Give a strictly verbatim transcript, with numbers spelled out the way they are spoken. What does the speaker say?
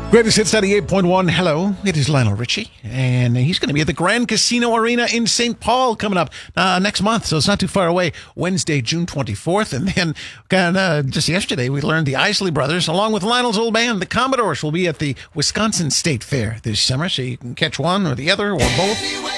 Greatest Hits ninety-eight point one. Hello, it is Lionel Richie, and he's going to be at the Grand Casino Arena in Saint Paul coming up uh, next month, so it's not too far away, Wednesday, June twenty-fourth. And then kind of just yesterday, we learned the Isley Brothers, along with Lionel's old band, the Commodores, will be at the Wisconsin State Fair this summer, so you can catch one or the other or both.